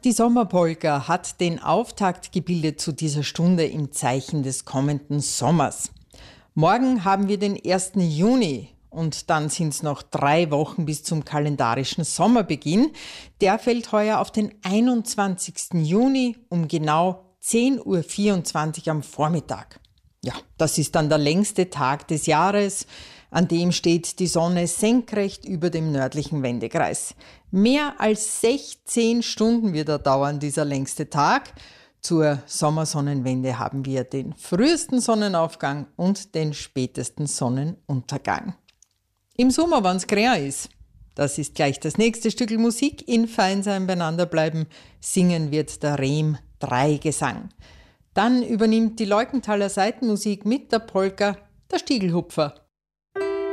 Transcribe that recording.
Die Sommerpolka hat den Auftakt gebildet zu dieser Stunde im Zeichen des kommenden Sommers. Morgen haben wir den 1. Juni und dann sind es noch 3 Wochen bis zum kalendarischen Sommerbeginn. Der fällt heuer auf den 21. Juni um genau 10.24 Uhr am Vormittag. Ja, das ist dann der längste Tag des Jahres. An dem steht die Sonne senkrecht über dem nördlichen Wendekreis. Mehr als 16 Stunden wird er dauern, dieser längste Tag. Zur Sommersonnenwende haben wir den frühesten Sonnenaufgang und den spätesten Sonnenuntergang. Im Sommer, wenn es grau ist, das ist gleich das nächste Stückel Musik. In Feinsein beieinander bleiben, singen wird der Rehm Dreigesang. Dann übernimmt die Leukenthaler Seitenmusik mit der Polka der Stiegelhupfer.